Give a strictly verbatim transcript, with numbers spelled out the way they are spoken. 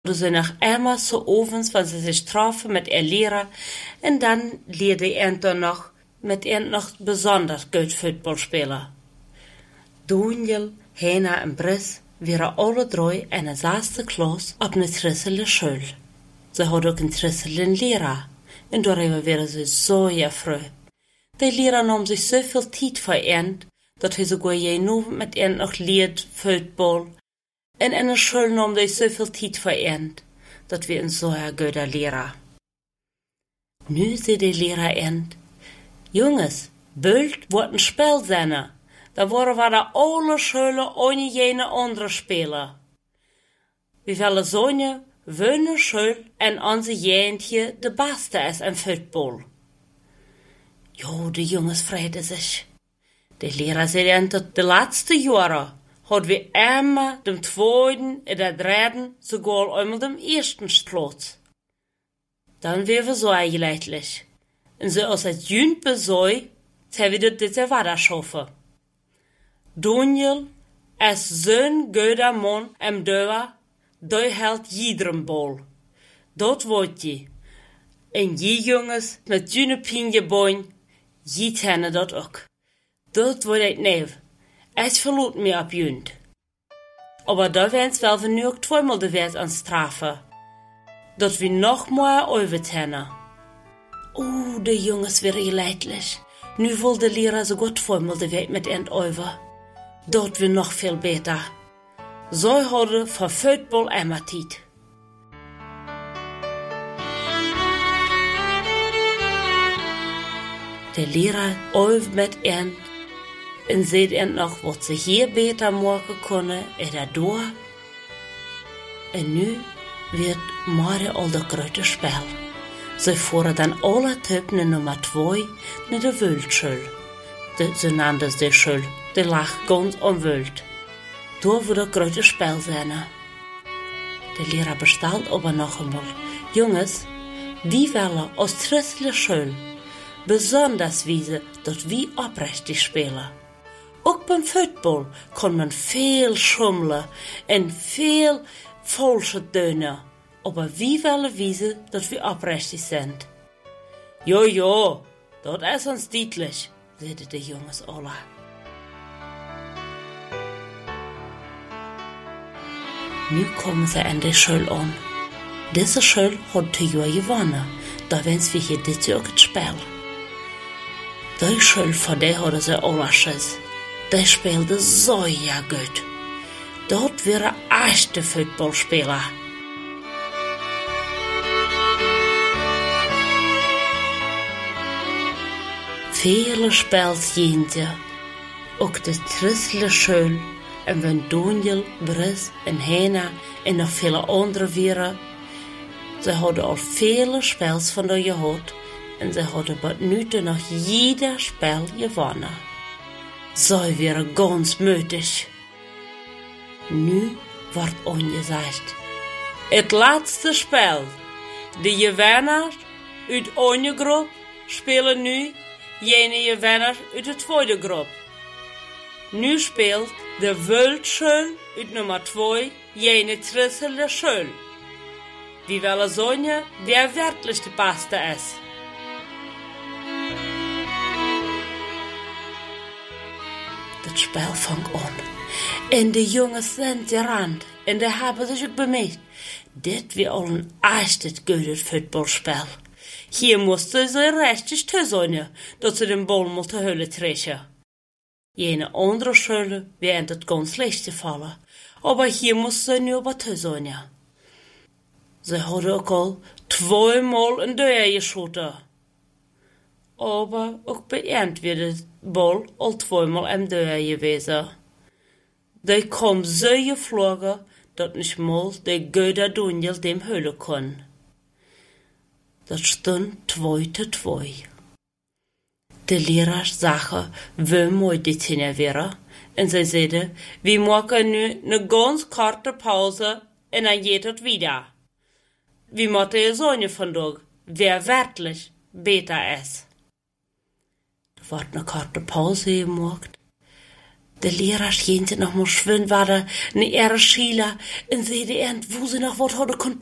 sie noch einmal so ovens, wenn sie sich trafen mit ihr Lehrer, und dann lehrte er dann noch mit ihr noch besonders gut Footballspieler. Daniel, Hena und Briss waren alle drei in der sechste Klasse auf einer trisselen Schule. Sie hadden ook een trisselen Lehrer, und darüber waren sie so froh. Der Lehrer nahm sich so viel Zeit für ihn, dass er sogar je nur mit ihm noch leert Football. Und in der Schule nahm er so viel Zeit für ihn, dass wir ein so ein guter Lehrer. Nu zei der Lehrer ihn, Jungs, bald wordt een Spiel zijn. Da waren we de alle Schule ohne jene andere Spieler. Wir willen zo'n wöhne Schule en onze jentje de beste is in Football. Jo, de Jungs freuten sich. Der Lehrer zei dat de laatste Jahre hadden we immer dem tweeden en de dritten sogar einmal dem ersten Platz. Dann wären wir so eigentlich. Und so aus als Jünd besoi, haben wir das ja weiter schaffen. Daniel, als zo'n guter Mann am Döver, der hält jedem Ball. Dort wollt je. Und je Jungs mit jüne Pinjebein, je tenne dat ook. Dort wollt ich nicht. Es verlot mir ab Jünd. Aber da werden's wel wir nu ook zweimal de Wert an Strafe. Dat wir noch mal overtennen. Oh, de Jungs wären leidlich. Nu will der Lehrer so gut zweimal de Welt mit ihnen over. Dort wir noch viel besser. So hadden für Football immer Zeit. Der Lehrer öft mit ihnen und seht ihnen noch, was sie hier besser machen können, oder da. Und nu wird morgen al de grote Spiel. Sie fuhren dann alle Typen Nummer zwei naar de Wildschule. De, so nannten sie die Schule. Die lag ganz am Wild. Da wird das grote Spiel sein. Der Lehrer bestellt aber noch einmal. Jungs, wir wollen aus trissele Schule besonders wissen, dass wir aufrichtig spielen. Auch beim Football kann man viel schummeln und viel falsche Töne. Aber wir wollen wissen, dass wir aufrichtig sind. Jo, jo, das ist uns deutlich, sagten die Jungs alle. Nu kommen sie an die Schule an. Diese Schule hat die Jahr gewonnen, da wenn wir hier dit Jahr gespielt. Die Schule, von der hatten sie alle Schiss. Die spielte so ja gut. Dort wären echte Footballspieler. Viele Spielsjenten, auch die trissele Schule, und wenn Daniel, Briss und Hena und noch viele andere waren, sie hadden al viele Spiels von der gehört und sie hadden bis nu noch jeder Spiel gewonnen. Sie waren ganz mutig. Nu wordt angesagt. Het laatste Spiel. De Gewinner uit eine groep spelen nu jene Gewinner uit de tweede groep. Nu speelt de Wildschule uit Nummer zwei jene trissele Schule. Wir wollen sagen, wer wirklich der Beste ist. Das Spiel fängt an. Und die Jungs sind gerannt. Und die haben sich auch bemerkt. Das wird auch ein echtes gutes Footballspiel. Hier musste sie richtig sein, dass sie den Ball mal zur Hölle treffen. Jene andere Schule wären das ganz leicht gefallen. Aber hier musste sie nur aber sein. Sie hadden ook al zweimal een deur geschoten. Aber auch bei ihnen wird der Ball al zweimal im Deur gewesen. Die kam so geflogen, dass nicht mal der gute Daniel dem Höhle kann. Das stund zwei zu zwei. Der Lehrer sagte, wie mooi die Zähne wäre, und sie sagte, wir machen nu eine ganz kurze Pause und dann geht es wieder. Wie måtte je sagen von dag, wer wirklich besser ist. Da wird eine kurze Pause gemacht. De Lehrer schient noch mal schwimmen, war da ne ihre Schüler, und sie de ernt, wo sie noch wat hadden kon